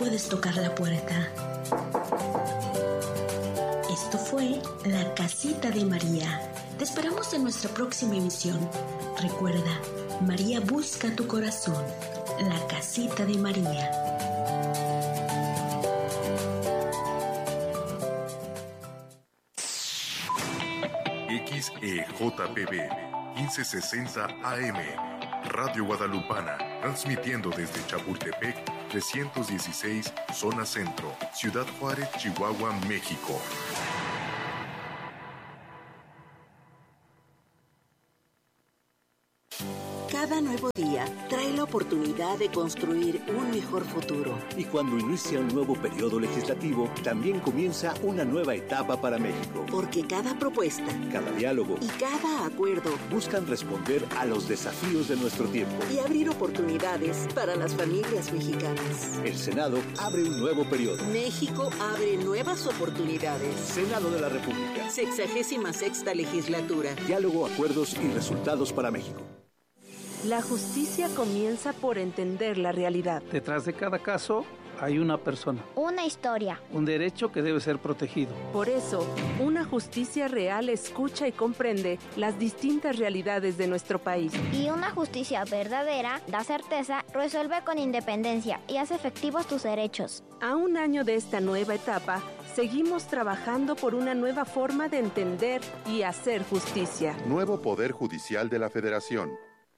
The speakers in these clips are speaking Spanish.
puedes tocar la puerta. Esto fue La Casita de María. Te esperamos en nuestra próxima emisión. Recuerda, María busca tu corazón. La Casita de María. XEJPB 1560 AM, Radio Guadalupana, transmitiendo desde Chapultepec 316, Zona Centro, Ciudad Juárez, Chihuahua, México. Cada nuevo día trae la oportunidad de construir un mejor futuro. Y cuando inicia un nuevo periodo legislativo, también comienza una nueva etapa para México. Porque cada propuesta, cada diálogo y cada acuerdo buscan responder a los desafíos de nuestro tiempo y abrir oportunidades para las familias mexicanas. El Senado abre un nuevo periodo. México abre nuevas oportunidades. Senado de la República. 66ª legislatura. Diálogo, acuerdos y resultados para México. La justicia comienza por entender la realidad. Detrás de cada caso hay una persona. Una historia. Un derecho que debe ser protegido. Por eso, una justicia real escucha y comprende las distintas realidades de nuestro país. Y una justicia verdadera da certeza, resuelve con independencia y hace efectivos tus derechos. A un año de esta nueva etapa, seguimos trabajando por una nueva forma de entender y hacer justicia. Nuevo Poder Judicial de la Federación.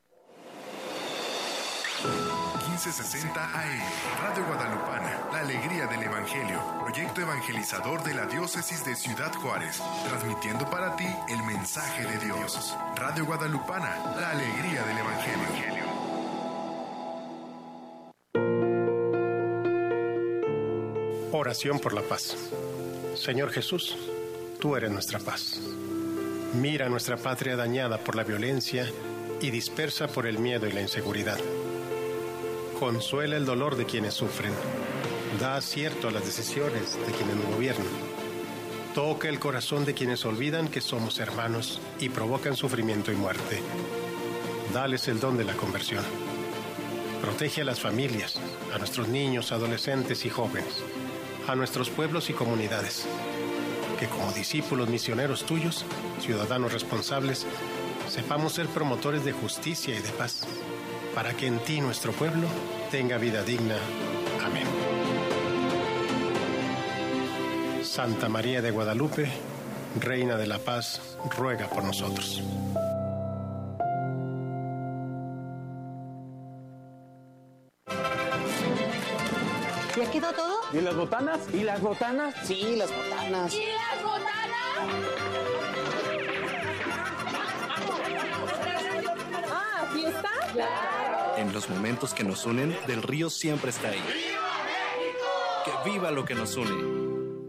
1560 AM, Radio Guadalupana, la alegría del Evangelio, proyecto evangelizador de la diócesis de Ciudad Juárez, transmitiendo para ti el mensaje de Dios. Radio Guadalupana, la alegría del Evangelio. Oración por la paz. Señor Jesús, tú eres nuestra paz. Mira nuestra patria dañada por la violencia y dispersa por el miedo y la inseguridad. Consuela el dolor de quienes sufren. Da acierto a las decisiones de quienes nos gobiernan. Toca el corazón de quienes olvidan que somos hermanos y provocan sufrimiento y muerte. Dales el don de la conversión. Protege a las familias, a nuestros niños, adolescentes y jóvenes, a nuestros pueblos y comunidades. Que como discípulos misioneros tuyos, ciudadanos responsables, sepamos ser promotores de justicia y de paz, para que en ti nuestro pueblo tenga vida digna. Amén. Santa María de Guadalupe, Reina de la Paz, ruega por nosotros. ¿Ya quedó todo? ¿Y las botanas? ¿Y las botanas? Sí, las botanas. ¿Y las botanas? Ah, ¿fiesta? ¡Claro! En los momentos que nos unen, Del Río siempre está ahí. ¡Viva México! ¡Que viva lo que nos une!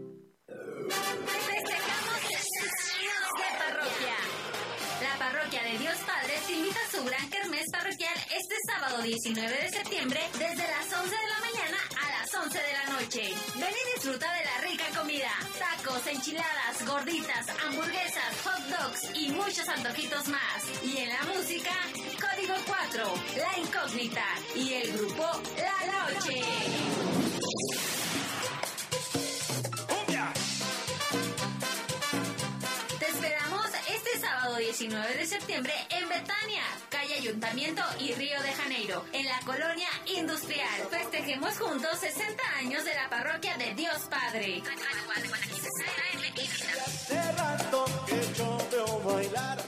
Festejamos 60 años de parroquia. La Parroquia de Dios Padre te invita a su gran kermés parroquial este sábado 19 de septiembre desde las 11 de la mañana a las 11 de la noche. Ven y disfruta de la rica comida, tacos, enchiladas, gorditas, hamburguesas, hot dogs y muchos antojitos más. Y en la música, Código 4, La Incógnita y el grupo La Noche. Te esperamos este sábado 19 de septiembre en Betania, calle Ayuntamiento y Río de Janeiro, en la colonia industrial. Festejemos juntos 60 años de la Parroquia de Dios Padre. Hace rato que yo veo bailar.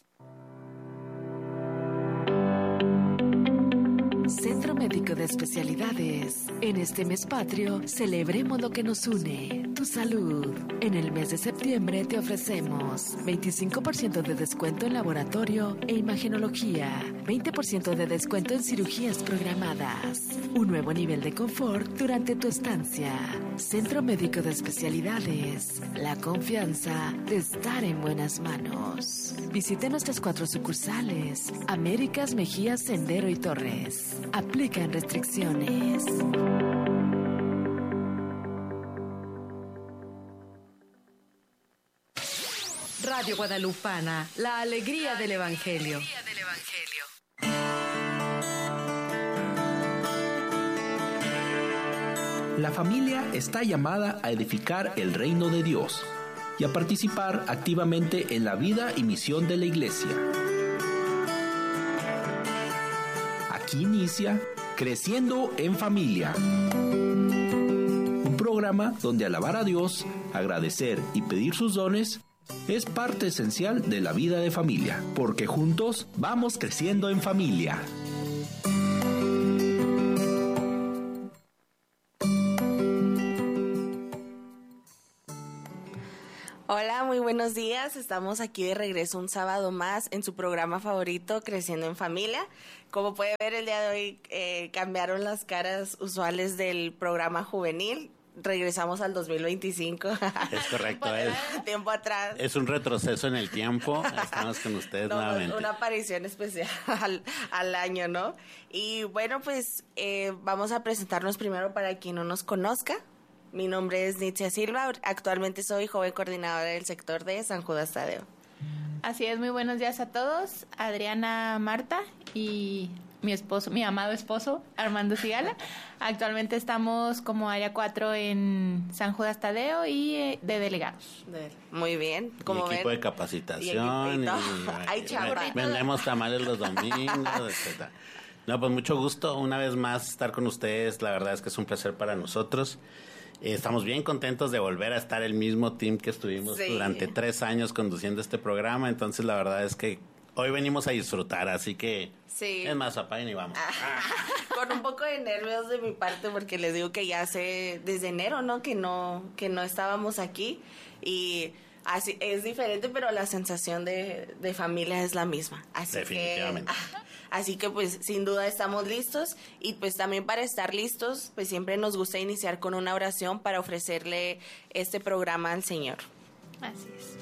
Centro Médico de Especialidades. En este mes patrio, celebremos lo que nos une, tu salud. En el mes de septiembre te ofrecemos 25% de descuento en laboratorio e imagenología, 20% de descuento en cirugías programadas, un nuevo nivel de confort durante tu estancia. Centro Médico de Especialidades, la confianza de estar en buenas manos. Visite nuestras 4 sucursales, Américas, Mejías, Sendero y Torres. Aplican restricciones. Radio Guadalupana, la alegría del Evangelio. La familia está llamada a edificar el reino de Dios y a participar activamente en la vida y misión de la Iglesia. Aquí inicia Creciendo en Familia, un programa donde alabar a Dios, agradecer y pedir sus dones es parte esencial de la vida de familia, porque juntos vamos creciendo en familia. Hola, muy buenos días. Estamos aquí de regreso un sábado más en su programa favorito, Creciendo en Familia. Como puede ver, el día de hoy cambiaron las caras usuales del programa juvenil. Regresamos al 2025. Es correcto. Tiempo atrás. Es un retroceso en el tiempo. Estamos con ustedes nuevamente. Una aparición especial al año, ¿no? Y bueno, pues vamos a presentarnos primero para quien no nos conozca. Mi nombre es Nitzia Silva. Actualmente soy joven coordinadora del sector de San Judas Tadeo. Así es, muy buenos días a todos. Adriana Marta y mi amado esposo, Armando Sigala. Actualmente estamos como área 4 en San Judas Tadeo y de delegados. Muy bien. Como equipo de capacitación. Hay chamba. Vendemos tamales los domingos, etc. No, pues mucho gusto una vez más estar con ustedes. La verdad es que es un placer para nosotros. Estamos bien contentos de volver a estar el mismo team que estuvimos durante 3 años conduciendo este programa. Entonces, la verdad es que hoy venimos a disfrutar, así que es más, apaguen y vamos. Con un poco de nervios de mi parte, porque les digo que ya hace desde enero, ¿no? Que no estábamos aquí y así es diferente, pero la sensación de familia es la misma. Definitivamente. Así que pues sin duda estamos listos y pues también para estar listos pues siempre nos gusta iniciar con una oración para ofrecerle este programa al Señor. Así es.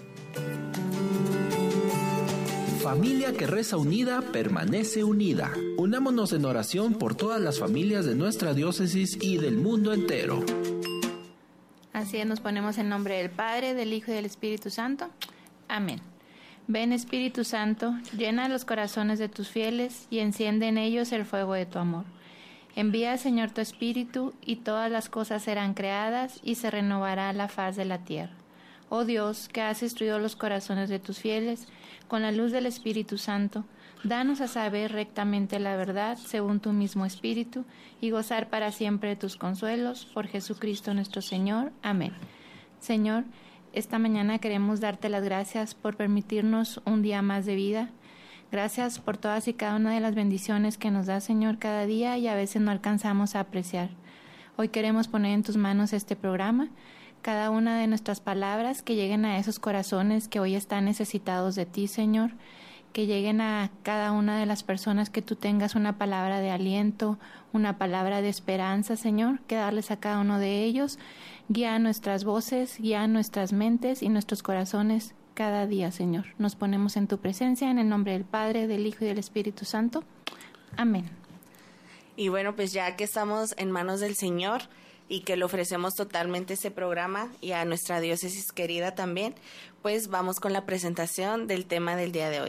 Familia que reza unida permanece unida. Unámonos en oración por todas las familias de nuestra diócesis y del mundo entero. Así es, nos ponemos en nombre del Padre, del Hijo y del Espíritu Santo. Amén. Ven, Espíritu Santo, llena los corazones de tus fieles y enciende en ellos el fuego de tu amor. Envía, Señor, tu Espíritu y todas las cosas serán creadas y se renovará la faz de la tierra. Oh Dios, que has instruido los corazones de tus fieles con la luz del Espíritu Santo, danos a saber rectamente la verdad según tu mismo Espíritu y gozar para siempre de tus consuelos por Jesucristo nuestro Señor. Amén. Señor, esta mañana queremos darte las gracias por permitirnos un día más de vida. Gracias por todas y cada una de las bendiciones que nos das, Señor, cada día y a veces no alcanzamos a apreciar. Hoy queremos poner en tus manos este programa, cada una de nuestras palabras que lleguen a esos corazones que hoy están necesitados de ti, Señor, que lleguen a cada una de las personas que tú tengas una palabra de aliento, una palabra de esperanza, Señor, que darles a cada uno de ellos. Guía nuestras voces, guía nuestras mentes y nuestros corazones cada día, Señor. Nos ponemos en tu presencia en el nombre del Padre, del Hijo y del Espíritu Santo. Amén. Y bueno, pues ya que estamos en manos del Señor y que le ofrecemos totalmente este programa y a nuestra diócesis querida también, pues vamos con la presentación del tema del día de hoy.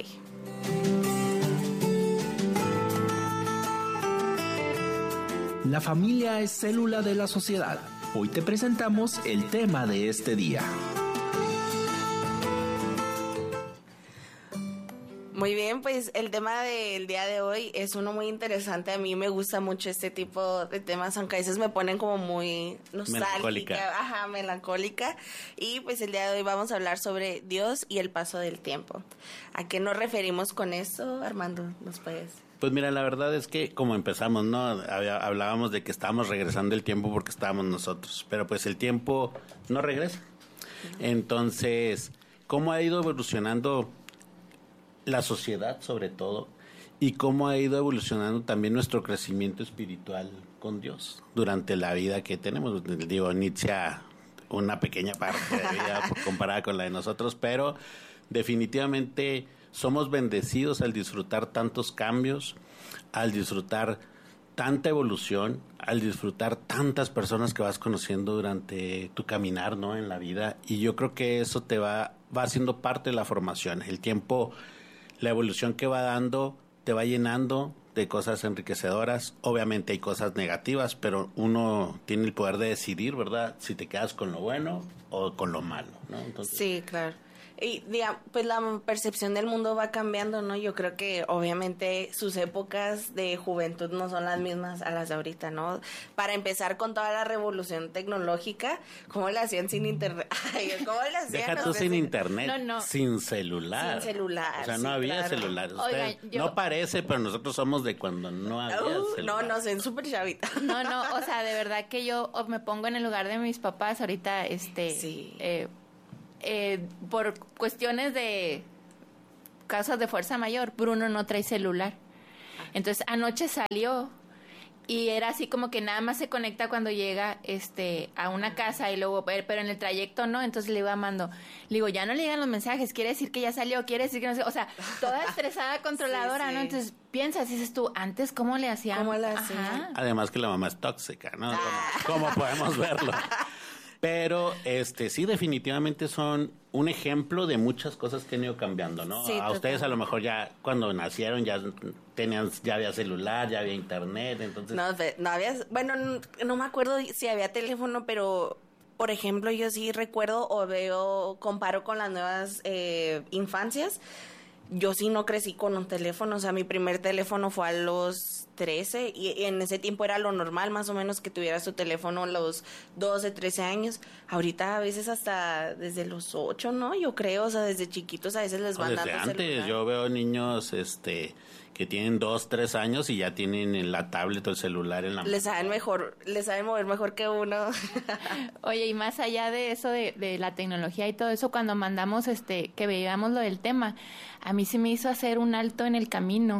La familia es célula de la sociedad. Hoy te presentamos el tema de este día. Muy bien, pues el tema del día de hoy es uno muy interesante. A mí me gusta mucho este tipo de temas, aunque a veces me ponen como muy nostálgica, melancólica. Y pues el día de hoy vamos a hablar sobre Dios y el paso del tiempo. ¿A qué nos referimos con eso, Armando? ¿Nos puedes? Pues mira, la verdad es que como empezamos, ¿no? Hablábamos de que estábamos regresando el tiempo porque estábamos nosotros, pero pues el tiempo no regresa. Entonces, ¿cómo ha ido evolucionando la sociedad sobre todo? Y cómo ha ido evolucionando también nuestro crecimiento espiritual con Dios durante la vida que tenemos. Digo, Nitzia, una pequeña parte de vida comparada con la de nosotros, pero definitivamente somos bendecidos al disfrutar tantos cambios, al disfrutar tanta evolución, al disfrutar tantas personas que vas conociendo durante tu caminar, ¿no? En la vida. Y yo creo que eso te va haciendo parte de la formación. El tiempo, la evolución que va dando, te va llenando, de cosas enriquecedoras. Obviamente hay cosas negativas, pero uno tiene el poder de decidir, ¿verdad? Si te quedas con lo bueno o con lo malo, ¿no? Entonces, sí, claro. Y pues la percepción del mundo va cambiando, ¿no? Yo creo que obviamente sus épocas de juventud no son las mismas a las de ahorita, ¿no? Para empezar con toda la revolución tecnológica, ¿cómo la hacían sin internet? ¿Cómo la hacían? Deja tú sin internet, no. Sin celular. Sin celular, o sea, no sí, había claro. celular. Oigan, No parece, pero nosotros somos de cuando no había celular. No, soy súper chavita. No, o sea, de verdad que yo me pongo en el lugar de mis papás ahorita, sí. Por cuestiones de causas de fuerza mayor, Bruno no trae celular. Entonces anoche salió y era así como que nada más se conecta cuando llega a una casa y luego, pero en el trayecto no. Entonces le iba amando, le digo, ya no le llegan los mensajes, quiere decir que ya salió, quiere decir que no sé, o sea, toda estresada, controladora, sí. ¿No? Entonces piensas, dices tú, antes ¿cómo le hacían? ¿Cómo le hacían? Además que la mamá es tóxica, ¿no? ¿Cómo podemos verlo? Pero sí, definitivamente son un ejemplo de muchas cosas que han ido cambiando, ¿no? Sí, a ustedes a lo mejor ya cuando nacieron ya había celular, ya había internet, entonces no había, bueno, no me acuerdo si había teléfono, pero por ejemplo yo sí recuerdo o comparo con las nuevas infancias. Yo sí no crecí con un teléfono, o sea, mi primer teléfono fue a los 13 y en ese tiempo era lo normal más o menos que tuvieras tu teléfono a los 12, 13 años. Ahorita a veces hasta desde los 8, ¿no? Yo creo, o sea, desde chiquitos a veces les van dando desde antes, celular. Yo veo niños que tienen 2, 3 años y ya tienen en la tablet o el celular en la mano. Les saben mover mejor que uno. Oye, y más allá de eso de la tecnología y todo eso, cuando mandamos que veíamos lo del tema, a mí se me hizo hacer un alto en el camino,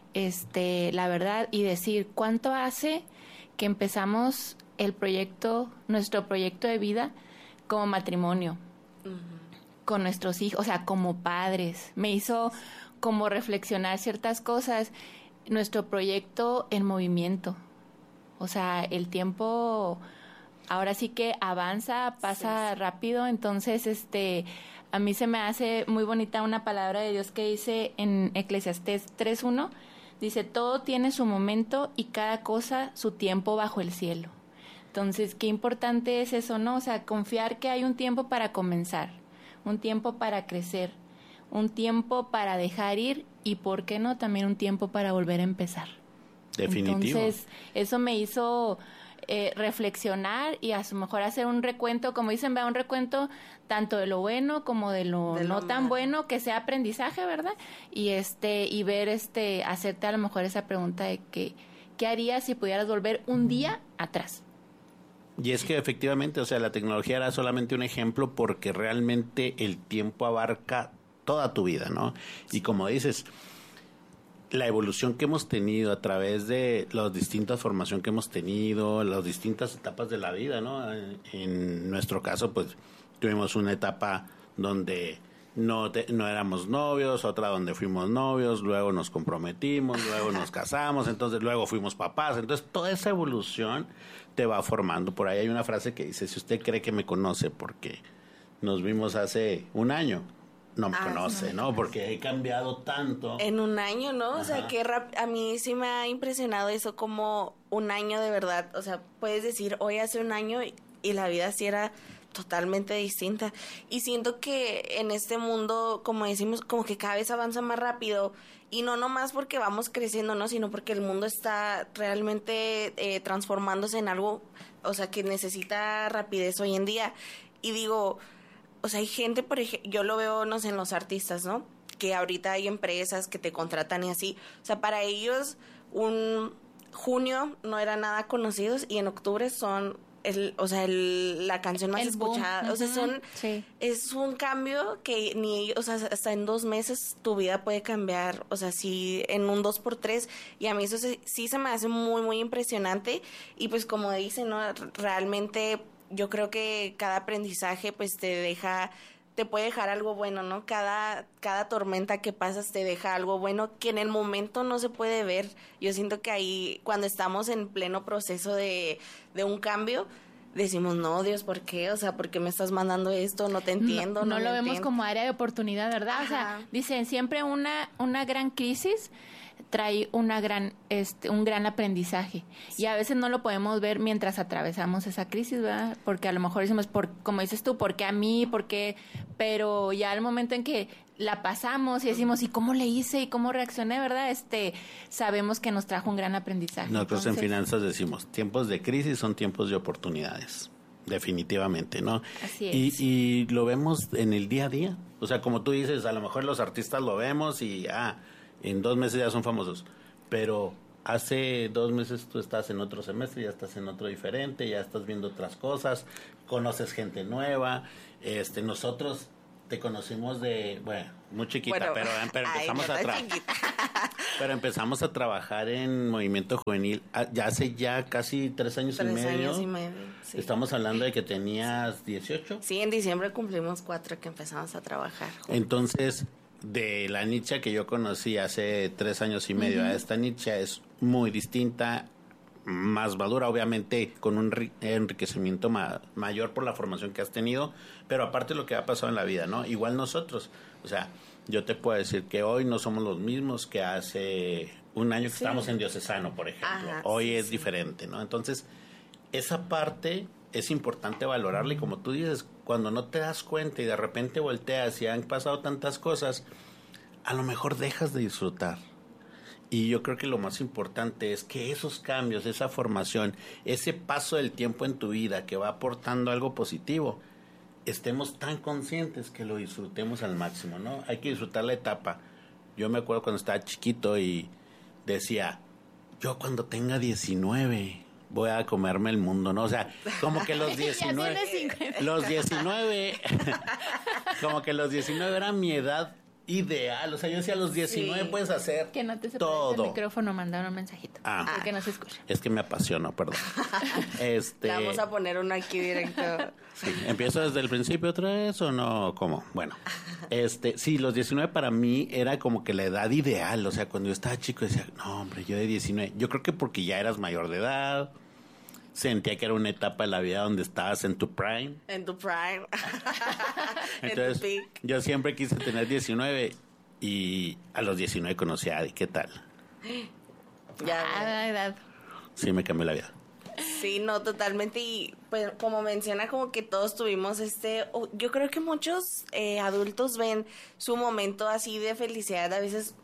la verdad, y decir, ¿cuánto hace que empezamos nuestro proyecto de vida como matrimonio, con nuestros hijos, o sea, como padres? Me hizo como reflexionar ciertas cosas, nuestro proyecto en movimiento. O sea, el tiempo ahora sí que avanza, pasa rápido, entonces a mí se me hace muy bonita una palabra de Dios que dice en Eclesiastés 3:1, dice, todo tiene su momento y cada cosa su tiempo bajo el cielo. Entonces, qué importante es eso, ¿no? O sea, confiar que hay un tiempo para comenzar, un tiempo para crecer, un tiempo para dejar ir y, ¿por qué no?, también un tiempo para volver a empezar. Definitivo. Entonces, eso me hizo reflexionar y a lo mejor hacer un recuento, como dicen, un recuento tanto de lo bueno como de lo no tan bueno, que sea aprendizaje, ¿verdad? Y y ver, hacerte a lo mejor esa pregunta de ¿qué harías si pudieras volver un día atrás? Y es que efectivamente, o sea, la tecnología era solamente un ejemplo porque realmente el tiempo abarca toda tu vida, ¿no? Y como dices, la evolución que hemos tenido a través de las distintas formación que hemos tenido, las distintas etapas de la vida, ¿no? En nuestro caso, pues, tuvimos una etapa donde no éramos novios, otra donde fuimos novios, luego nos comprometimos, luego nos casamos, entonces luego fuimos papás. Entonces, toda esa evolución te va formando. Por ahí hay una frase que dice, si usted cree que me conoce porque nos vimos hace un año, no me conoce, ¿no? Porque he cambiado tanto. En un año, ¿no? Ajá. O sea, que a mí sí me ha impresionado eso, como un año de verdad. O sea, puedes decir, hoy hace un año y la vida sí era totalmente distinta. Y siento que en este mundo, como decimos, como que cada vez avanza más rápido. Y no nomás porque vamos creciendo, ¿no? Sino porque el mundo está realmente transformándose en algo, o sea, que necesita rapidez hoy en día. Y digo, o sea, hay gente, por ejemplo, yo lo veo, no sé, en los artistas, ¿no? Que ahorita hay empresas que te contratan y así. O sea, para ellos, junio no era nada conocidos y en octubre son la canción más escuchada. O sea, es un cambio que ni, o sea, hasta en 2 meses tu vida puede cambiar. O sea, sí, en un 2x3. Y a mí eso sí se me hace muy, muy impresionante. Y pues como dicen, ¿no? Realmente yo creo que cada aprendizaje pues te puede dejar algo bueno, ¿no? Cada tormenta que pasas te deja algo bueno que en el momento no se puede ver. Yo siento que ahí, cuando estamos en pleno proceso de un cambio, decimos, no, Dios, ¿por qué? O sea, ¿por qué me estás mandando esto? No te entiendo. No lo vemos entiendo. como área de oportunidad, ¿verdad? Ajá. O sea, dicen, siempre una gran crisis trae un gran aprendizaje. Sí. Y a veces no lo podemos ver mientras atravesamos esa crisis, ¿verdad? Porque a lo mejor decimos, como dices tú, ¿por qué a mí? ¿Por qué? Pero ya al momento en que la pasamos y decimos, ¿y cómo le hice? ¿Y cómo reaccioné? ¿Verdad? Sabemos que nos trajo un gran aprendizaje. Nosotros en finanzas decimos, tiempos de crisis son tiempos de oportunidades. Definitivamente, ¿no? Así es. Y lo vemos en el día a día. O sea, como tú dices, a lo mejor los artistas lo vemos y en 2 meses ya son famosos. Pero hace 2 meses tú estás en otro semestre, ya estás en otro diferente, ya estás viendo otras cosas, conoces gente nueva. Nosotros te conocimos muy chiquita, pero empezamos pero empezamos a trabajar en Movimiento Juvenil ya hace casi 3 años y medio. 3 años y medio, sí. Estamos hablando de que tenías 18. Sí, en diciembre cumplimos 4 que empezamos a trabajar. Entonces, de la Nicha que yo conocí hace 3 años y medio a esta Nicha es muy distinta, más madura, obviamente con un enriquecimiento mayor por la formación que has tenido, pero aparte lo que ha pasado en la vida, ¿no? Igual nosotros, o sea, yo te puedo decir que hoy no somos los mismos que hace un año que estábamos en Diocesano, por ejemplo. Hoy es diferente, ¿no? Entonces, esa parte es importante valorarla y como tú dices, cuando no te das cuenta y de repente volteas y han pasado tantas cosas, a lo mejor dejas de disfrutar. Y yo creo que lo más importante es que esos cambios, esa formación, ese paso del tiempo en tu vida que va aportando algo positivo, estemos tan conscientes que lo disfrutemos al máximo, ¿no? Hay que disfrutar la etapa. Yo me acuerdo cuando estaba chiquito y decía, yo cuando tenga 19 voy a comerme el mundo, ¿no? O sea, como que los 19... como que los 19 era mi edad ideal, o sea, yo decía a los 19 puedes hacer que no te todo. El micrófono, mandaron un mensajito. Porque no se escucha. Es que me apasionó, perdón. Le vamos a poner uno aquí directo. Sí, ¿empiezo desde el principio otra vez o no? ¿Cómo? Bueno, sí, los 19 para mí era como que la edad ideal, o sea, cuando yo estaba chico decía, no, hombre, yo de 19, yo creo que porque ya eras mayor de edad, sentía que era una etapa de la vida donde estabas en tu prime. En tu prime. Entonces, en tu peak. Yo siempre quise tener 19 y a los 19 conocí a Adi. ¿Qué tal? Ya. Edad. Sí, me cambió la vida. Sí, no, totalmente. Y pues como menciona, como que todos tuvimos yo creo que muchos adultos ven su momento así de felicidad a veces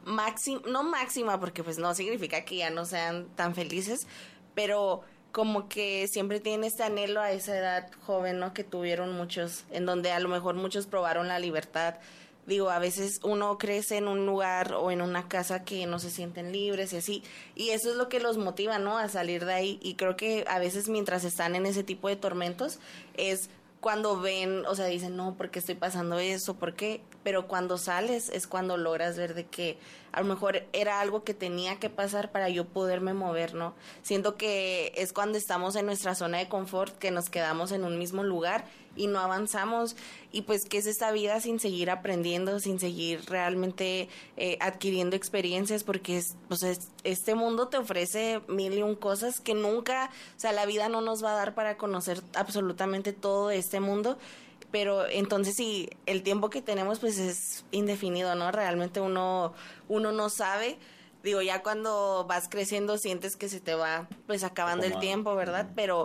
no máxima, porque pues no significa que ya no sean tan felices, pero como que siempre tienen este anhelo a esa edad joven, ¿no? Que tuvieron muchos, en donde a lo mejor muchos probaron la libertad. Digo, a veces uno crece en un lugar o en una casa que no se sienten libres y así, y eso es lo que los motiva, ¿no? A salir de ahí, y creo que a veces mientras están en ese tipo de tormentos es cuando ven, o sea, dicen, no, ¿por qué estoy pasando eso? ¿Por qué? Pero cuando sales es cuando logras ver de que a lo mejor era algo que tenía que pasar para yo poderme mover, ¿no? Siento que es cuando estamos en nuestra zona de confort, que nos quedamos en un mismo lugar y no avanzamos, y pues ¿qué es esta vida sin seguir aprendiendo, sin seguir realmente adquiriendo experiencias? Porque este mundo te ofrece 1000 cosas que nunca, o sea, la vida no nos va a dar para conocer absolutamente todo este mundo, pero entonces sí, el tiempo que tenemos pues es indefinido, ¿no? Realmente uno no sabe. Digo, ya cuando vas creciendo sientes que se te va pues acabando el tiempo, ¿verdad? Pero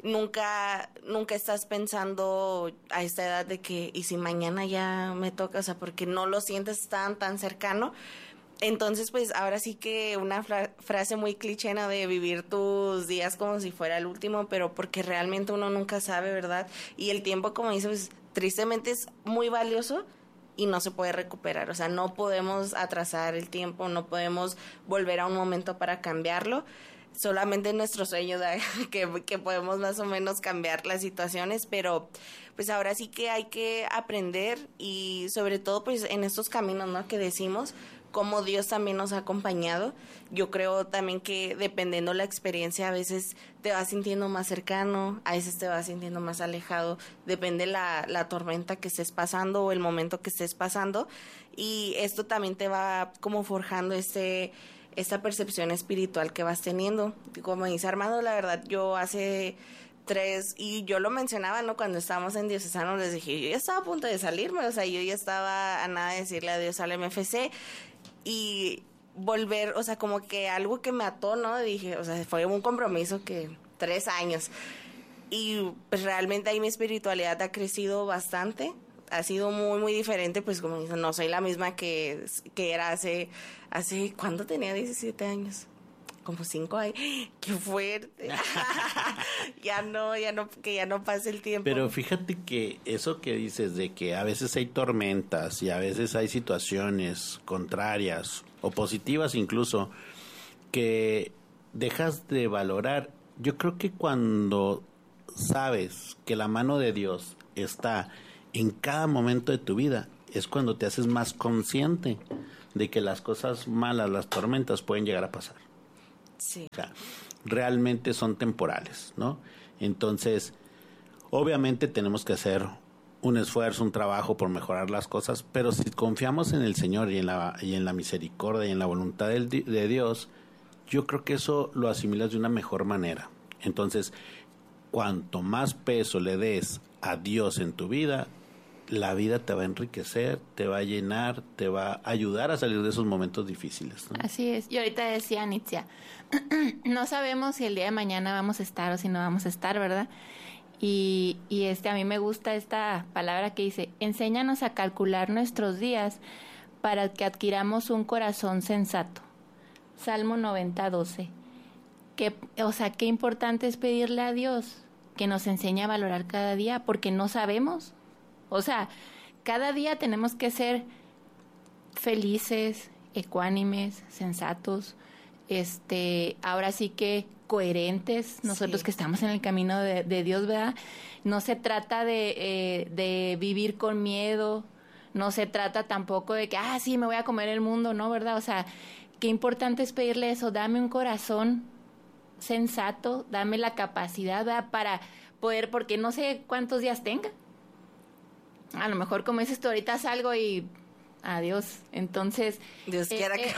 nunca estás pensando a esta edad de que, ¿y si mañana ya me toca? O sea, porque no lo sientes tan cercano. Entonces, pues ahora sí que una frase muy cliché, ¿no? De vivir tus días como si fuera el último, pero porque realmente uno nunca sabe, ¿verdad? Y el tiempo, como dices, pues tristemente es muy valioso y no se puede recuperar. O sea, no podemos atrasar el tiempo, no podemos volver a un momento para cambiarlo. Solamente nuestro sueño que podemos más o menos cambiar las situaciones, pero pues ahora sí que hay que aprender, y sobre todo pues en estos caminos, ¿no? Que decimos, como Dios también nos ha acompañado. Yo creo también que dependiendo la experiencia, a veces te vas sintiendo más cercano, a veces te vas sintiendo más alejado, depende la tormenta que estés pasando o el momento que estés pasando, y esto también te va como forjando esta percepción espiritual que vas teniendo. Como dice Armando, la verdad, yo hace 3, y yo lo mencionaba, ¿no? Cuando estábamos en Diocesano, les dije, yo ya estaba a punto de salirme, o sea, yo ya estaba a nada de decirle adiós al MFC, y volver, o sea, como que algo que me ató, ¿no? Dije, o sea, fue un compromiso que 3 años, y pues realmente ahí mi espiritualidad ha crecido bastante, ha sido muy, muy diferente, pues como dicen, no soy la misma que era hace, ¿cuándo tenía 17 años? Como 5 años. ¡Qué fuerte! ya no pase el tiempo. Pero fíjate que eso que dices de que a veces hay tormentas y a veces hay situaciones contrarias o positivas incluso que dejas de valorar. Yo creo que cuando sabes que la mano de Dios está en cada momento de tu vida, es cuando te haces más consciente de que las cosas malas, las tormentas pueden llegar a pasar. Sí. O sea, realmente son temporales, ¿no? Entonces, obviamente tenemos que hacer un esfuerzo, un trabajo por mejorar las cosas, pero si confiamos en el Señor y en la misericordia y en la voluntad de Dios, yo creo que eso lo asimilas de una mejor manera. Entonces, cuanto más peso le des a Dios en tu vida, la vida te va a enriquecer, te va a llenar, te va a ayudar a salir de esos momentos difíciles, ¿no? Así es. Y ahorita decía Nitzia, no sabemos si el día de mañana vamos a estar o si no vamos a estar, ¿verdad? Y a mí me gusta esta palabra que dice, enséñanos a calcular nuestros días para que adquiramos un corazón sensato. Salmo 90:12. O sea, qué importante es pedirle a Dios que nos enseñe a valorar cada día, porque no sabemos. O sea, cada día tenemos que ser felices, ecuánimes, sensatos, ahora sí que coherentes, nosotros que estamos en el camino de Dios, ¿verdad? No se trata de vivir con miedo, no se trata tampoco de que, sí, me voy a comer el mundo, ¿no? ¿Verdad? O sea, qué importante es pedirle eso, dame un corazón sensato, dame la capacidad, ¿verdad? Para poder, porque no sé cuántos días tenga. A lo mejor, como dices tú, ahorita salgo y adiós. Entonces, Dios quiera que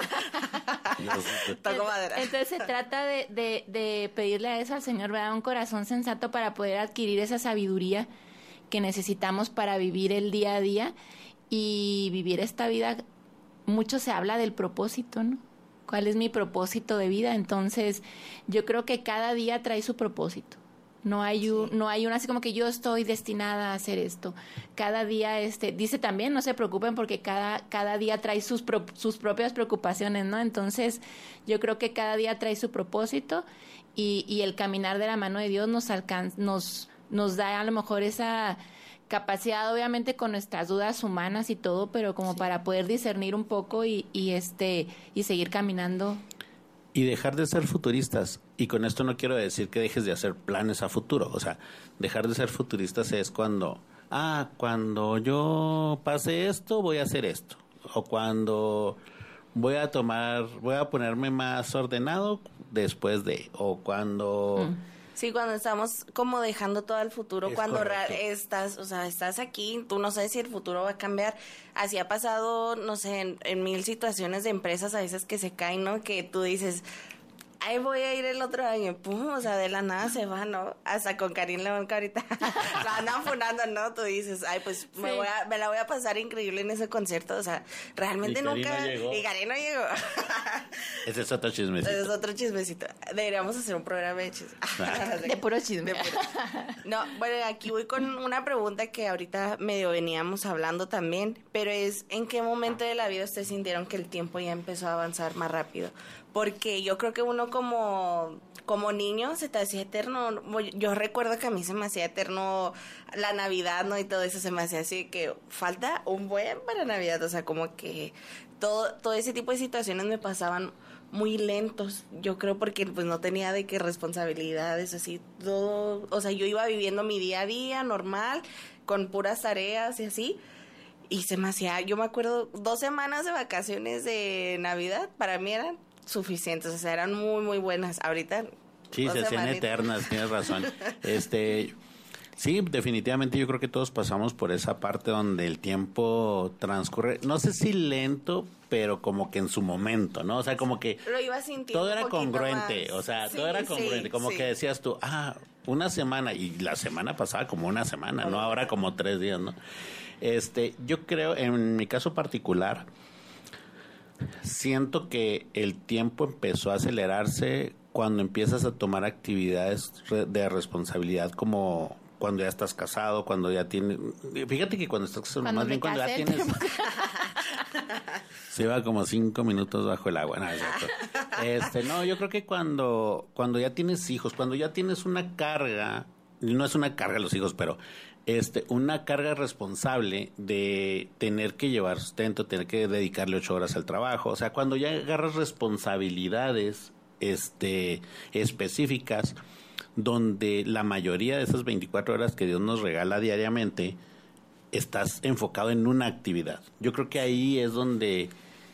toco madera. Entonces se trata de pedirle a eso al Señor, ¿verdad? Un corazón sensato para poder adquirir esa sabiduría que necesitamos para vivir el día a día y vivir esta vida. Mucho se habla del propósito, ¿no? ¿Cuál es mi propósito de vida? Entonces, yo creo que cada día trae su propósito. No hay una así como que yo estoy destinada a hacer esto. Cada día, dice también, no se preocupen porque cada día trae sus propias preocupaciones, ¿no? Entonces, yo creo que cada día trae su propósito y el caminar de la mano de Dios nos da a lo mejor esa capacidad, obviamente con nuestras dudas humanas y todo, pero como para poder discernir un poco y seguir caminando. Y dejar de ser futuristas. Y con esto no quiero decir que dejes de hacer planes a futuro. O sea, dejar de ser futuristas es cuando yo pase esto, voy a hacer esto. O cuando voy a ponerme más ordenado después de. O cuando... Sí, cuando estamos como dejando todo al futuro, Es cuando correcto. estás aquí, tú no sabes si el futuro va a cambiar. Así ha pasado, no sé, en 1000 situaciones de empresas a veces que se caen, ¿no? Que tú dices, ahí voy a ir el otro año, pum, o sea, de la nada se va, ¿no? Hasta con Karin León, que ahorita la andan funando, ¿no? Tú dices, ay, pues me la voy a pasar increíble en ese concierto, o sea, realmente nunca... Y Karin no llegó. Ese es otro chismecito. Ese es otro chismecito. Deberíamos hacer un programa de chismes. De puro chisme. No, bueno, aquí voy con una pregunta que ahorita medio veníamos hablando también, pero es, ¿en qué momento de la vida ustedes sintieron que el tiempo ya empezó a avanzar más rápido? Porque yo creo que uno como niño se te hacía eterno. Yo recuerdo que a mí se me hacía eterno la Navidad, ¿no? Y todo eso se me hacía así que falta un buen para Navidad. O sea, como que todo ese tipo de situaciones me pasaban muy lentos. Yo creo porque pues no tenía de qué responsabilidades, así, todo. O sea, yo iba viviendo mi día a día normal, con puras tareas y así. Y se me hacía, yo me acuerdo, 2 semanas de vacaciones de Navidad para mí eran suficientes, o sea, eran muy, muy buenas. Ahorita... Sí, se hacían eternas, tienes razón. Sí, definitivamente yo creo que todos pasamos por esa parte donde el tiempo transcurre, no sé si lento, pero como que en su momento, ¿no? O sea, como que lo iba sintiendo todo era congruente, más. O sea, Sí, todo era congruente, sí, como sí. que decías tú, una semana, y la semana pasada como una semana, ¿no? Ahora como 3 días, ¿no? Yo creo, en mi caso particular, siento que el tiempo empezó a acelerarse cuando empiezas a tomar actividades de responsabilidad, como cuando ya estás casado, cuando ya tienes... Fíjate que cuando estás casado, más bien cuando ya tienes... Se va como 5 minutos bajo el agua. No, exacto. No, yo creo que cuando ya tienes hijos, cuando ya tienes una carga, no es una carga los hijos, pero una carga responsable de tener que llevar sustento, tener que dedicarle 8 horas al trabajo, o sea, cuando ya agarras responsabilidades específicas, donde la mayoría de esas 24 horas que Dios nos regala diariamente, estás enfocado en una actividad. Yo creo que ahí es donde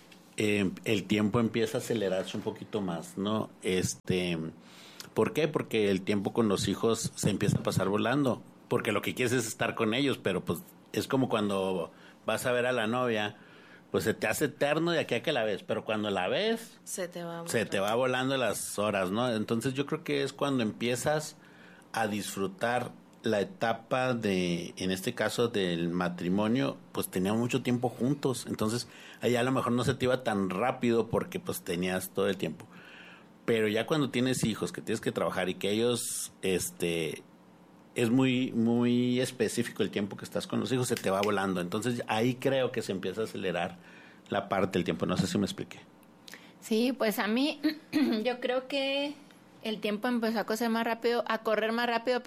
el tiempo empieza a acelerarse un poquito más, ¿no? ¿Por qué? Porque el tiempo con los hijos se empieza a pasar volando, porque lo que quieres es estar con ellos, pero pues es como cuando vas a ver a la novia, pues se te hace eterno de aquí a que la ves, pero cuando la ves, se te va volando las horas, ¿no? Entonces yo creo que es cuando empiezas a disfrutar la etapa en este caso del matrimonio, pues teníamos mucho tiempo juntos, entonces allá a lo mejor no se te iba tan rápido porque pues tenías todo el tiempo, pero ya cuando tienes hijos, que tienes que trabajar y que ellos, es muy, muy específico el tiempo que estás con los hijos, se te va volando. Entonces ahí creo que se empieza a acelerar la parte del tiempo. No sé si me expliqué. Sí, pues a mí yo creo que el tiempo empezó a correr más rápido,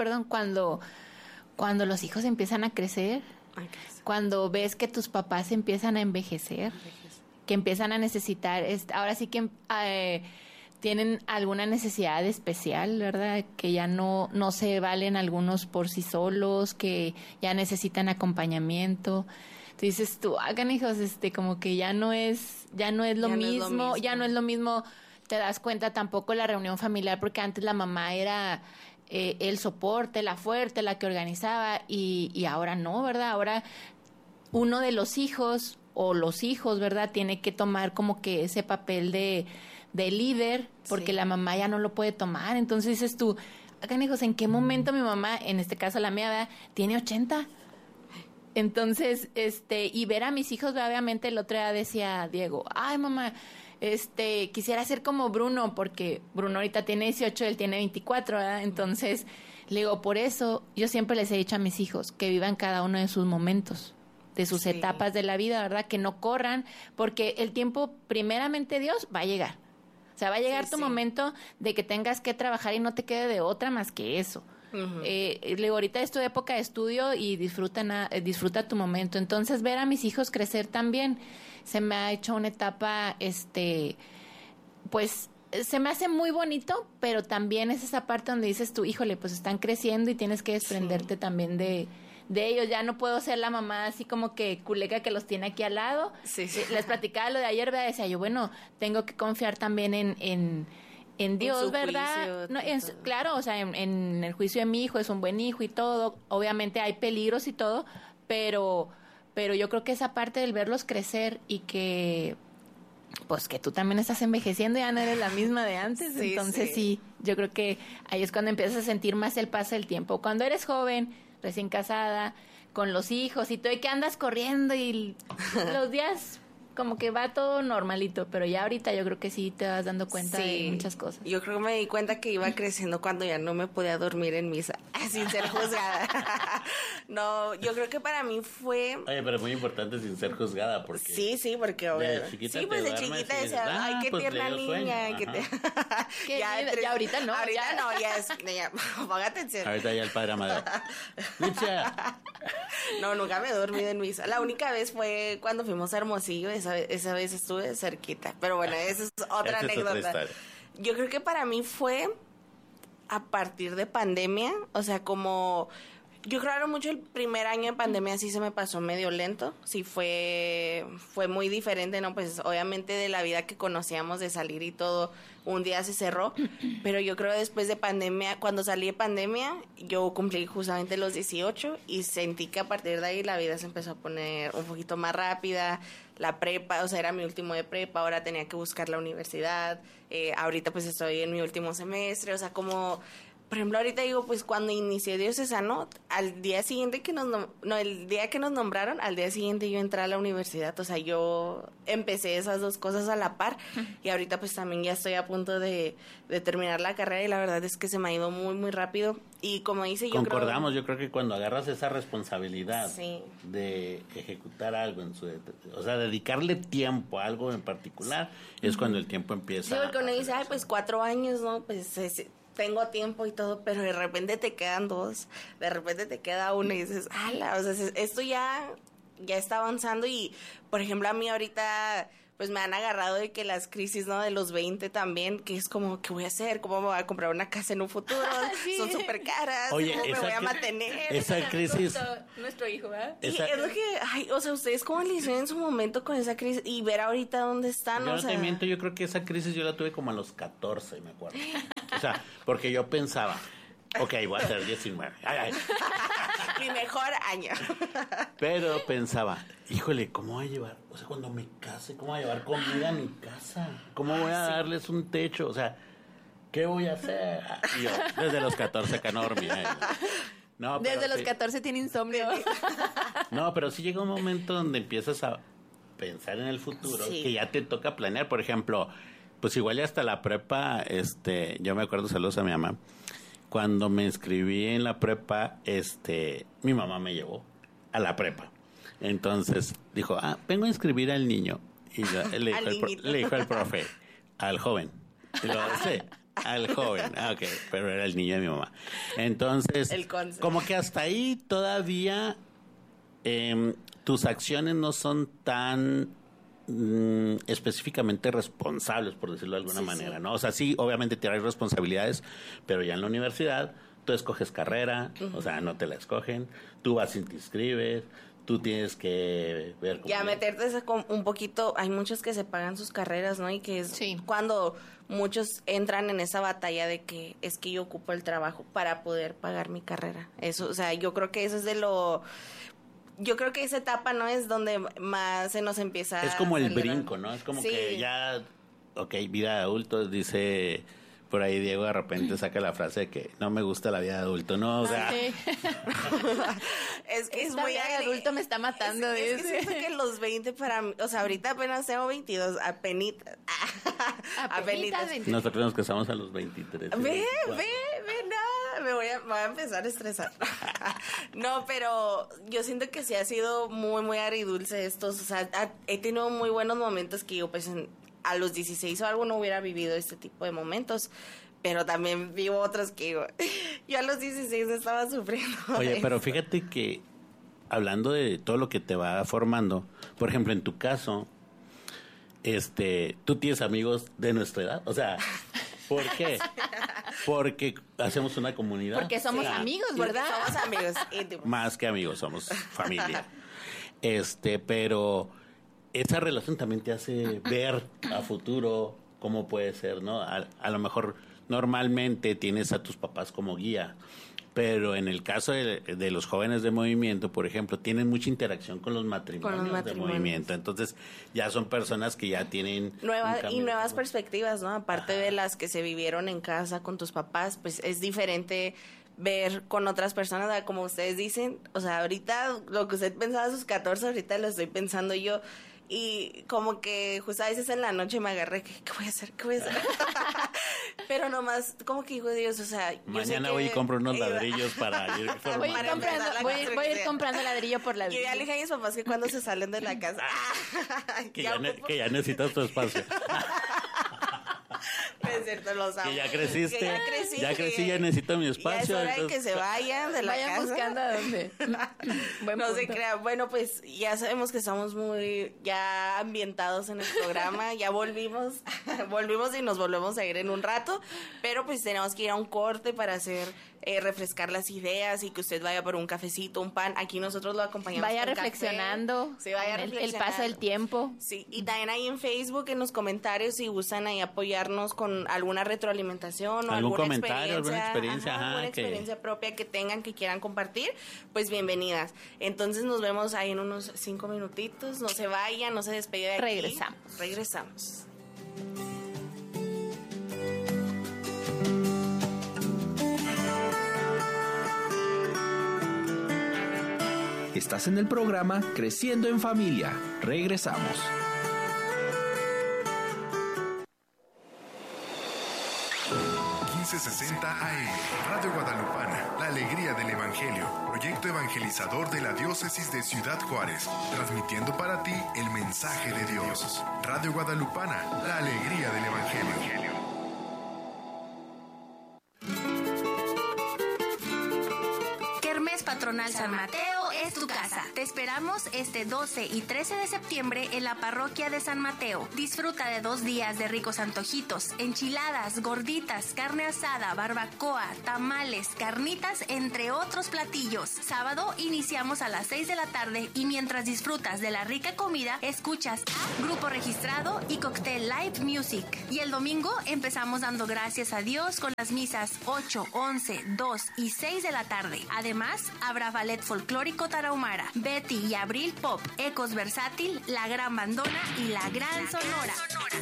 cuando los hijos empiezan a crecer, cuando ves que tus papás empiezan a envejecer, que empiezan a necesitar, ahora sí que tienen alguna necesidad especial, ¿verdad? Que ya no se valen algunos por sí solos, que ya necesitan acompañamiento. Entonces dices tú, hagan hijos, como que ya no es lo mismo, te das cuenta tampoco la reunión familiar, porque antes la mamá era el soporte, la fuerte, la que organizaba, y ahora no, ¿verdad? Ahora uno de los hijos o los hijos, ¿verdad? Tiene que tomar como que ese papel de líder, porque la mamá ya no lo puede tomar. Entonces dices tú, hagan hijos, ¿en qué momento mi mamá, en este caso la mía, ¿verdad? Tiene 80? Entonces, y ver a mis hijos, obviamente el otro día decía Diego, ay mamá, quisiera ser como Bruno, porque Bruno ahorita tiene 18, él tiene 24, ¿verdad? Entonces, le digo, por eso yo siempre les he dicho a mis hijos que vivan cada uno de sus momentos, de sus etapas de la vida, ¿verdad? Que no corran, porque el tiempo, primeramente Dios, va a llegar. O sea, va a llegar tu momento de que tengas que trabajar y no te quede de otra más que eso. Le digo, ahorita es tu época de estudio y disfruta tu momento. Entonces, ver a mis hijos crecer también se me ha hecho una etapa, pues, se me hace muy bonito, pero también es esa parte donde dices tú, híjole, pues están creciendo y tienes que desprenderte también de ellos. Ya no puedo ser la mamá así como que culeca que los tiene aquí al lado. Les platicaba lo de ayer, ¿verdad? Decía yo, bueno, tengo que confiar también en Dios, ¿verdad? No, claro, o sea, en el juicio de mi hijo, es un buen hijo y todo. Obviamente hay peligros y todo, pero yo creo que esa parte del verlos crecer y que, pues que tú también estás envejeciendo, ya no eres la misma de antes. Entonces sí, yo creo que ahí es cuando empiezas a sentir más el paso del tiempo. Cuando eres joven, recién casada, con los hijos y todo, y que andas corriendo y los días como que va todo normalito, pero ya ahorita yo creo que sí te vas dando cuenta de muchas cosas. Yo creo que me di cuenta que iba creciendo cuando ya no me podía dormir en misa, sin ser juzgada. No, yo creo que para mí fue... Oye, pero es muy importante sin ser juzgada, porque... Sí, porque obviamente... de chiquita decía, ay, qué tierna niña. Ya ahorita no. Ahorita no, ya ponga atención. Ahorita ya el padre Amadeo. No, nunca me he dormido en misa. La única vez fue cuando fuimos a Hermosillo, esa vez estuve cerquita. Pero bueno, esa es otra anécdota. Yo creo que para mí fue a partir de pandemia, o sea, como... Yo creo que mucho el primer año de pandemia sí se me pasó medio lento, sí fue muy diferente, ¿no? Pues obviamente de la vida que conocíamos de salir y todo, un día se cerró, pero yo creo después de pandemia, cuando salí de pandemia, yo cumplí justamente los 18 y sentí que a partir de ahí la vida se empezó a poner un poquito más rápida, la prepa, o sea, era mi último de prepa, ahora tenía que buscar la universidad, ahorita pues estoy en mi último semestre, o sea, como... por ejemplo, ahorita digo, pues cuando inicié Diocesano, al día siguiente el día que nos nombraron, al día siguiente yo entré a la universidad, o sea, yo empecé esas dos cosas a la par, y ahorita pues también ya estoy a punto de terminar la carrera, y la verdad es que se me ha ido muy, muy rápido, y como dice, yo creo que cuando agarras esa responsabilidad de ejecutar algo o sea, dedicarle tiempo a algo en particular, es cuando el tiempo empieza. Sí, porque uno dice, ay, pues 4 años, ¿no? Pues tengo tiempo y todo, pero de repente te quedan 2, de repente te queda 1 y dices, ala, o sea, esto ya está avanzando. Y, por ejemplo, a mí ahorita pues me han agarrado de que las crisis, ¿no? De los 20 también, que es como, ¿qué voy a hacer? ¿Cómo me voy a comprar una casa en un futuro? Sí. Son súper caras. Oye, ¿cómo me voy a mantener? Esa crisis... Nuestro hijo, ¿verdad? Y es lo que, ay, o sea, ustedes cómo le hicieron en su momento con esa crisis y ver ahorita dónde están, yo no te miento, yo creo que esa crisis yo la tuve como a los 14, me acuerdo. O sea, porque yo pensaba, ok, voy a ser 19. Ay. Mi mejor año. Pero pensaba, híjole, ¿cómo voy a llevar? O sea, cuando me case, ¿cómo voy a llevar comida a mi casa? ¿Cómo voy a darles un techo? O sea, ¿qué voy a hacer? Y yo, desde los 14 acá no dormía. No, desde los 14 tiene insomnio. No, pero sí llega un momento donde empiezas a pensar en el futuro, que ya te toca planear. Por ejemplo, pues igual ya hasta la prepa, yo me acuerdo, saludos a mi mamá. Cuando me inscribí en la prepa, mi mamá me llevó a la prepa. Entonces dijo, vengo a inscribir al niño. Y yo, le dijo al profe, al joven. Y lo sí, al joven. Ok, pero era el niño de mi mamá. Entonces, como que hasta ahí todavía tus acciones no son tan específicamente responsables, por decirlo de alguna manera, ¿no? O sea, sí, obviamente tienes responsabilidades, pero ya en la universidad tú escoges carrera, o sea, no te la escogen, tú vas y te inscribes, tú tienes que ver cómo... Ya meterte un poquito, hay muchos que se pagan sus carreras, ¿no? Y que es cuando muchos entran en esa batalla de que es que yo ocupo el trabajo para poder pagar mi carrera. Eso, o sea, yo creo que eso es yo creo que esa etapa, ¿no? Es donde más se nos empieza a... Es como el brinco, ¿no? Es como que ya, vida de adulto, dice por ahí Diego, de repente saca la frase de que no me gusta la vida de adulto, ¿no? O sea... es que es esta muy vida de adulto me está matando. Es que siento que los 20 para mí, o sea, ahorita apenas tengo 22, apenitas. Nosotros nos casamos a los 23. Ve, me voy a empezar a estresar. No, pero yo siento que sí ha sido muy, muy agridulce estos, o sea, he tenido muy buenos momentos que yo pues a los 16 o algo no hubiera vivido este tipo de momentos, pero también vivo otros que yo a los 16 estaba sufriendo. Oye, pero fíjate que hablando de todo lo que te va formando, por ejemplo, en tu caso, tú tienes amigos de nuestra edad, o sea... ¿Por qué? Porque hacemos una comunidad. Porque somos amigos, ¿verdad? Somos amigos íntimos. Más que amigos, somos familia. Pero esa relación también te hace ver a futuro cómo puede ser, ¿no? A lo mejor normalmente tienes a tus papás como guía, pero en el caso de los jóvenes de movimiento, por ejemplo, tienen mucha interacción con los matrimonios de movimiento. Entonces, ya son personas que ya tienen... nuevas perspectivas, ¿no? Aparte de las que se vivieron en casa con tus papás, pues es diferente ver con otras personas, como ustedes dicen. O sea, ahorita lo que usted pensaba a sus 14, ahorita lo estoy pensando yo. Y como que justo a veces en la noche me agarré, ¿qué voy a hacer? ¿Qué voy a hacer? Pero nomás, como que digo, Dios, o sea... Mañana voy y compro unos ladrillos para ir... Voy a ir comprando ladrillo por ladrillo. Yo ya le dije a mis papás que cuando se salen de la casa... que ya necesitas tu espacio. Es cierto, los amo. Que ya creciste. Ya crecí, ya necesito mi espacio. Ya es hora de que se vayan de la casa. Buscando a dónde. No se crean. Bueno, pues ya sabemos que estamos muy ya ambientados en el programa. Ya volvimos y nos volvemos a ir en un rato. Pero pues tenemos que ir a un corte para refrescar las ideas y que usted vaya por un cafecito, un pan. Aquí nosotros lo acompañamos. Vaya reflexionando. Sí, vaya reflexionando. El paso del tiempo. Sí, y también ahí en Facebook, en los comentarios, si gustan ahí apoyarnos con alguna retroalimentación o algún comentario, alguna experiencia, alguna experiencia propia que tengan, que quieran compartir, pues bienvenidas. Entonces nos vemos ahí en unos 5 minutitos. No se vayan, no se despeguen de aquí. Regresamos. Estás en el programa Creciendo en Familia. Regresamos. AM, Radio Guadalupana, la alegría del Evangelio, proyecto evangelizador de la Diócesis de Ciudad Juárez, transmitiendo para ti el mensaje de Dios. Radio Guadalupana, la alegría del Evangelio. Patronal San Mateo es tu casa. Te esperamos este 12 y 13 de septiembre en la parroquia de San Mateo. Disfruta de 2 días de ricos antojitos, enchiladas, gorditas, carne asada, barbacoa, tamales, carnitas, entre otros platillos. Sábado iniciamos a las 6 de la tarde y mientras disfrutas de la rica comida, escuchas grupo registrado y cóctel live music. Y el domingo empezamos dando gracias a Dios con las misas 8, 11, 2 y 6 de la tarde. Además, habrá ballet folclórico tarahumara, Betty y Abril Pop, Ecos Versátil, La Gran Bandona y La Gran Sonora.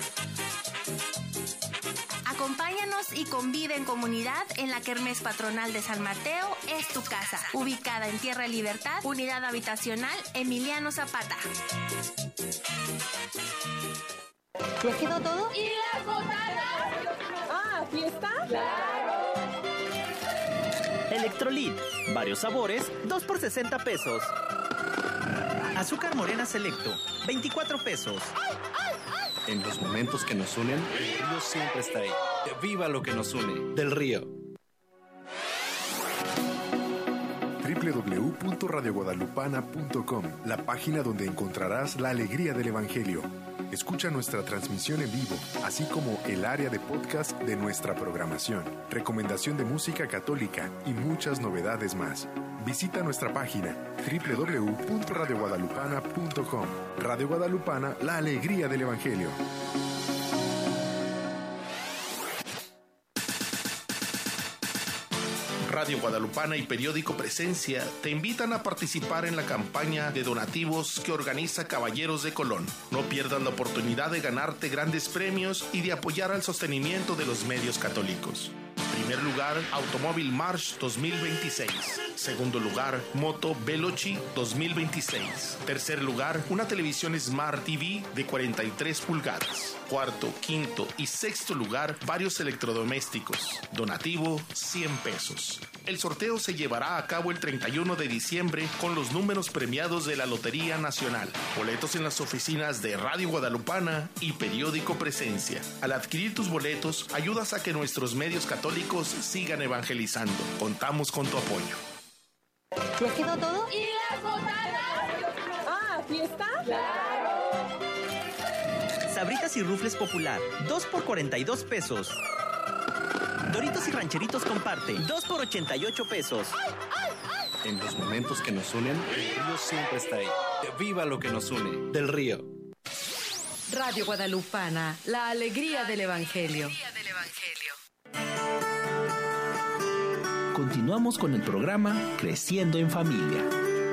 Acompáñanos y convive en comunidad en la Kermés Patronal de San Mateo es tu casa, ubicada en Tierra Libertad, Unidad Habitacional Emiliano Zapata. ¿Ya quedó todo? ¿Y las botanas? Ah, ¿fiesta? ¡Claro! Electrolit, varios sabores, 2 por 60 pesos. Azúcar morena selecto, 24 pesos. En los momentos que nos unen, el río siempre está ahí. ¡Viva lo que nos une! Del Río. www.radioguadalupana.com, la página donde encontrarás la alegría del Evangelio. Escucha nuestra transmisión en vivo, así como el área de podcast de nuestra programación, recomendación de música católica y muchas novedades más. Visita nuestra página www.radioguadalupana.com. Radio Guadalupana, la alegría del Evangelio. Radio Guadalupana y Periódico Presencia te invitan a participar en la campaña de donativos que organiza Caballeros de Colón. No pierdas la oportunidad de ganarte grandes premios y de apoyar al sostenimiento de los medios católicos. Primer lugar, Automóvil March 2026. Segundo lugar, Moto Veloci 2026. Tercer lugar, una televisión Smart TV de 43 pulgadas. Cuarto, quinto y sexto lugar, varios electrodomésticos. Donativo, 100 pesos. El sorteo se llevará a cabo el 31 de diciembre con los números premiados de la Lotería Nacional. Boletos en las oficinas de Radio Guadalupana y Periódico Presencia. Al adquirir tus boletos, ayudas a que nuestros medios católicos sigan evangelizando. Contamos con tu apoyo. ¿Ya quedó todo? ¿Y las botanas? Ah, ¿fiesta? ¡Claro! Sabritas y Rufles Popular, 2 por 42 pesos. Doritos y Rancheritos Comparte, 2 por 88 pesos. En los momentos que nos unen, el río siempre está ahí. ¡Viva lo que nos une! Del Río. Radio Guadalupana, la alegría del Evangelio. Continuamos con el programa Creciendo en Familia.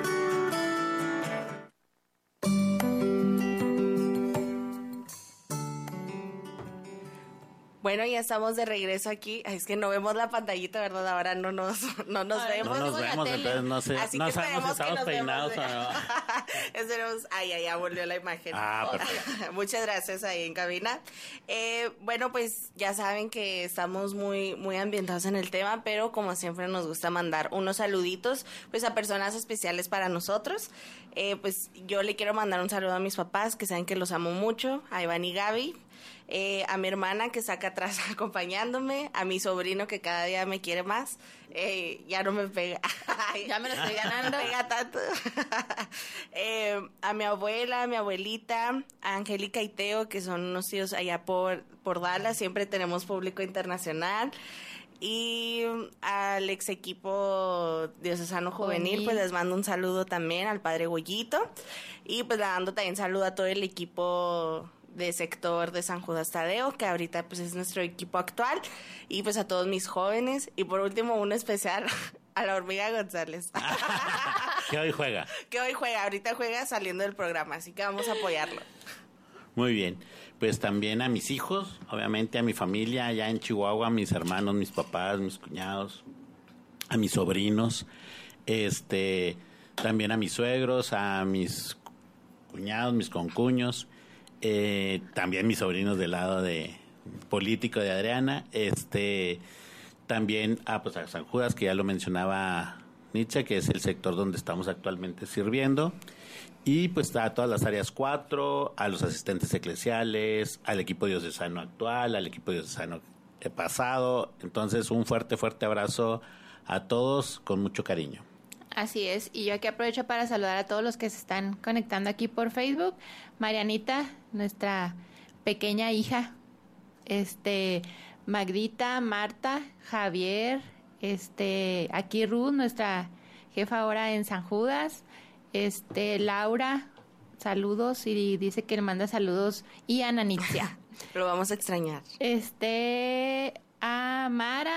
Bueno, ya estamos de regreso aquí. Ay, es que no vemos la pantallita, ¿verdad? Ahora no nos vemos. No nos vemos, entonces no sé. Así no que sabemos si estamos peinados o no. Esperemos. Ay, ya volvió la imagen. Perfecto. Muchas gracias ahí en cabina. Bueno, pues ya saben que estamos muy, muy ambientados en el tema, pero como siempre nos gusta mandar unos saluditos pues a personas especiales para nosotros. Pues yo le quiero mandar un saludo a mis papás, que saben que los amo mucho, a Iván y Gaby. A mi hermana que está acá atrás acompañándome, a mi sobrino que cada día me quiere más, ya no me pega, ya me lo estoy ganando, no me pega tanto. A mi abuela, a mi abuelita, a Angélica y Teo, que son unos tíos allá por Dallas, siempre tenemos público internacional. Y al ex equipo diocesano juvenil, pues les mando un saludo también al padre Goyito, y pues le dando también saludo a todo el equipo de sector de San Judas Tadeo, que ahorita pues es nuestro equipo actual, y pues a todos mis jóvenes, y por último un especial a la Hormiga González. Que hoy juega. Ahorita juega saliendo del programa, así que vamos a apoyarlo. Muy bien, pues también a mis hijos, obviamente a mi familia allá en Chihuahua, a mis hermanos, mis papás, mis cuñados, a mis sobrinos, también a mis suegros, a mis cuñados, mis concuños, también mis sobrinos del lado de político de Adriana, también pues a San Judas, que ya lo mencionaba Nietzsche, que es el sector donde estamos actualmente sirviendo, y pues a todas las áreas 4, a los asistentes eclesiales, al equipo diocesano actual, al equipo diocesano pasado. Entonces, un fuerte abrazo a todos con mucho cariño. Así es, y yo aquí aprovecho para saludar a todos los que se están conectando aquí por Facebook. Marianita, nuestra pequeña hija, Magdita, Marta, Javier, aquí Ruth, nuestra jefa ahora en San Judas, Laura, saludos, y dice que le manda saludos, y Ana Nitzia. Lo vamos a extrañar. A Mara,